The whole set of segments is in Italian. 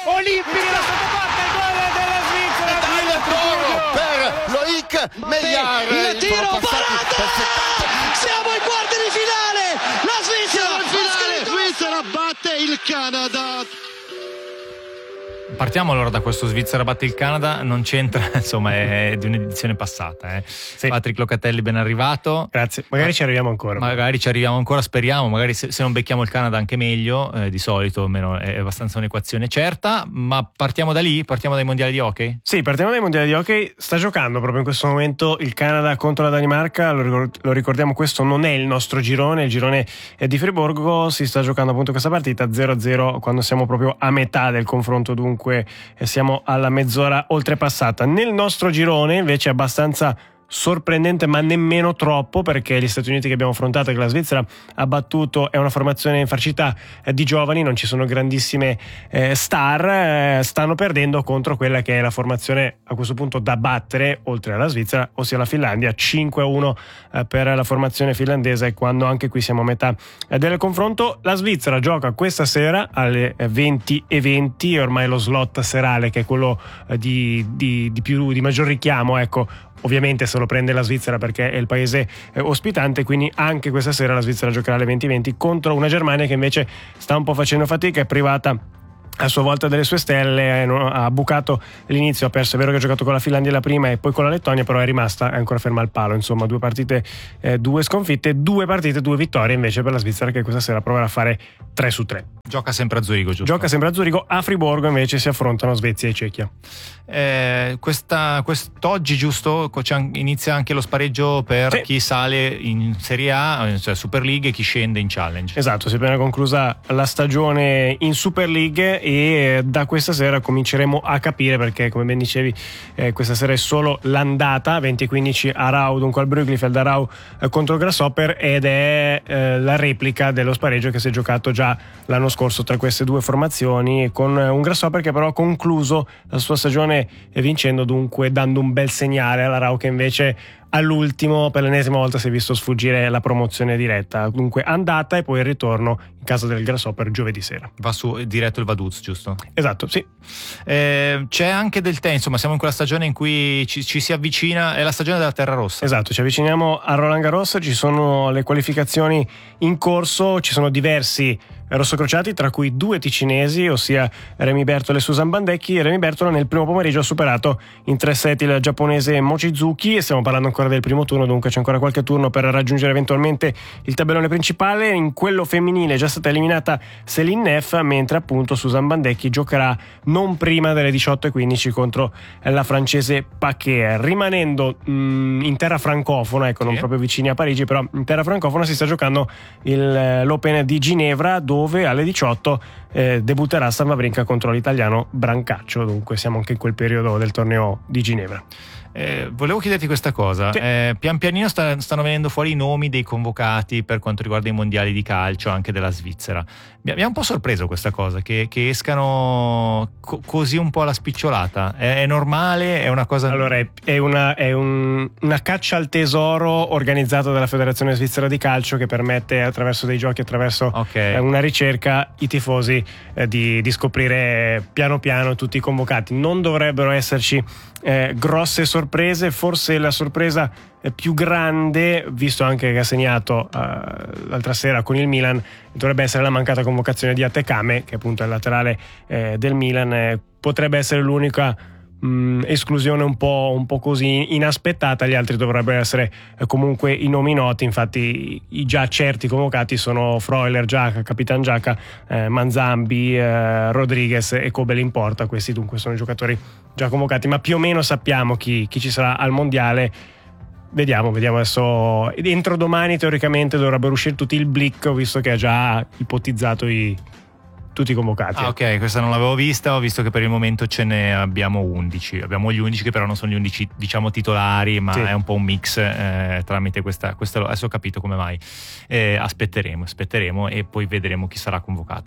olimpica da parte, il gol della Svizzera. Dai toro per Loic Meillard, il tiro, siamo ai quarti di finale, la Svizzera batte il Canada. Partiamo allora da questo Svizzera batte il Canada, non c'entra, insomma è di un'edizione passata. Sì. Patrick Locatelli ben arrivato. Grazie, magari ci arriviamo ancora. Speriamo, magari se non becchiamo il Canada anche meglio, di solito almeno è abbastanza un'equazione certa, ma partiamo da lì, partiamo dai mondiali di hockey? Sì, partiamo dai mondiali di hockey, sta giocando proprio in questo momento il Canada contro la Danimarca, lo ricordiamo, questo non è il nostro girone, il girone è di Friburgo, si sta giocando appunto questa partita 0-0 quando siamo proprio a metà del confronto, dunque siamo alla mezz'ora oltrepassata. Nel nostro girone invece è abbastanza sorprendente, ma nemmeno troppo, perché gli Stati Uniti che abbiamo affrontato, che la Svizzera ha battuto, è una formazione infarcita di giovani, non ci sono grandissime star, stanno perdendo contro quella che è la formazione a questo punto da battere oltre alla Svizzera, ossia la Finlandia. 5-1 per la formazione finlandese, quando anche qui siamo a metà del confronto. La Svizzera gioca questa sera alle 20:20, ormai lo slot serale, che è quello di maggior richiamo, ecco. Ovviamente se lo prende la Svizzera perché è il paese ospitante, quindi anche questa sera la Svizzera giocherà alle 20:20 contro una Germania che invece sta un po' facendo fatica, è privata a sua volta delle sue stelle, ha bucato l'inizio, ha perso, è vero che ha giocato con la Finlandia la prima e poi con la Lettonia, però è rimasta, è ancora ferma al palo, insomma 2 partite, 2 sconfitte, 2 partite, 2 vittorie invece per la Svizzera, che questa sera proverà a fare 3-3. Gioca sempre a Zurigo, giusto? Gioca sempre a Zurigo, a Friburgo invece si affrontano Svezia e Cechia. Quest'oggi, giusto, inizia anche lo spareggio per chi sale in Serie A, cioè Super League, e chi scende in Challenge. Esatto, si è appena conclusa la stagione in Super League e da questa sera cominceremo a capire, perché come ben dicevi questa sera è solo l'andata, 20:15 a Rau, dunque al Brüglifeld a Rau contro Grasshopper, ed è la replica dello spareggio che si è giocato già l'anno scorso tra queste due formazioni, con un Grasshopper che però ha concluso la sua stagione vincendo, dunque dando un bel segnale alla Rau, che invece all'ultimo per l'ennesima volta si è visto sfuggire la promozione diretta. Dunque andata e poi il ritorno in casa del Grasshopper giovedì sera. Va su diretto il Vaduz, giusto? Esatto, sì. C'è anche del tennis, insomma siamo in quella stagione in cui ci si avvicina, è la stagione della Terra Rossa. Esatto, ci avviciniamo a Roland Garros, ci sono le qualificazioni in corso, ci sono diversi rossocrociati, tra cui 2 ticinesi, ossia Remy Bertolo e Susan Bandecchi. Remy Bertolo nel primo pomeriggio ha superato in 3 set il giapponese Mochizuki, e stiamo parlando ancora del primo turno, dunque c'è ancora qualche turno per raggiungere eventualmente il tabellone principale. In quello femminile è già stata eliminata Céline Neff, mentre appunto Susan Bandecchi giocherà non prima delle 18:15 contro la francese Paquet. Rimanendo in terra francofona, ecco, non proprio vicini a Parigi, però in terra francofona si sta giocando l'Open di Ginevra, dove alle 18 debutterà Stan Wawrinka contro l'italiano Brancaccio, dunque siamo anche in quel periodo del torneo di Ginevra. Volevo chiederti questa cosa, sì. Pian pianino stanno venendo fuori i nomi dei convocati per quanto riguarda i mondiali di calcio anche della Svizzera. Mi ha un po' sorpreso questa cosa, che escano così un po' alla spicciolata. È normale? È una cosa... Allora è una caccia al tesoro organizzata dalla Federazione Svizzera di Calcio, che permette attraverso dei giochi, attraverso una ricerca, i tifosi di scoprire piano piano tutti i convocati. Non dovrebbero esserci grosse sorprese, forse la sorpresa più grande, visto anche che ha segnato l'altra sera con il Milan, dovrebbe essere la mancata convocazione di Atekame, che appunto è il laterale del Milan. Potrebbe essere l'unica esclusione un po' così inaspettata, gli altri dovrebbero essere comunque i nomi noti. Infatti i già certi convocati sono Freuler, Giaca, Capitan Giaca, Manzambi, Rodriguez e Kobel in porta. Questi dunque sono i giocatori già convocati, ma più o meno sappiamo chi ci sarà al mondiale. Vediamo adesso, entro domani teoricamente dovrebbero uscire tutti il Blick, visto che ha già ipotizzato tutti i convocati. Ok, questa non l'avevo vista, ho visto che per il momento ce ne abbiamo 11. Abbiamo gli 11 che però non sono gli 11 diciamo titolari, ma è un po' un mix tramite questa adesso ho capito come mai. Aspetteremo e poi vedremo chi sarà convocato.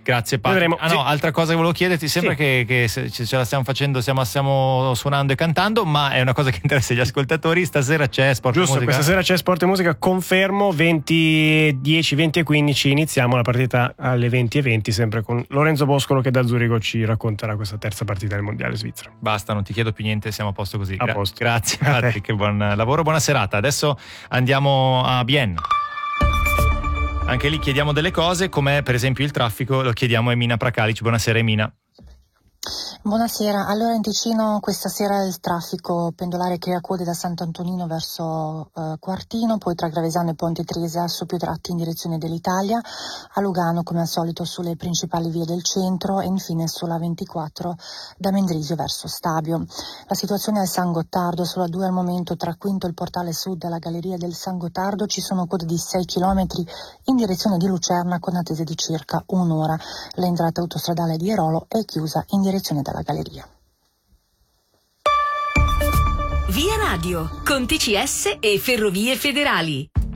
Grazie Patrick. No, altra cosa che volevo chiederti, sembra che ce la stiamo facendo, stiamo suonando e cantando, ma è una cosa che interessa gli ascoltatori. Stasera c'è Sport e Musica. Giusto, questa sera c'è Sport e Musica, confermo, 10, 20 e 15 iniziamo la partita alle 20:20, sempre con Lorenzo Boscolo che da Zurigo ci racconterà questa terza partita del Mondiale Svizzero. Basta, non ti chiedo più niente, siamo a posto così. A posto. Grazie Patrick, buon lavoro, buona serata. Adesso andiamo a Bienne. Anche lì chiediamo delle cose, come per esempio il traffico, lo chiediamo a Emina Prakalic. Buonasera Emina. Buonasera, allora in Ticino questa sera il traffico pendolare crea code da Sant'Antonino verso Quartino, poi tra Gravesano e Ponte Tresa su più tratti in direzione dell'Italia, a Lugano come al solito sulle principali vie del centro e infine sulla 24 da Mendrisio verso Stabio. La situazione al San Gottardo, sulla 2 al momento tra Quinto e il portale sud della galleria del San Gottardo ci sono code di 6 km in direzione di Lucerna con attese di circa un'ora. L'entrata autostradale di Erolo è chiusa in direzione della galleria. Via Radio con TCS e Ferrovie Federali.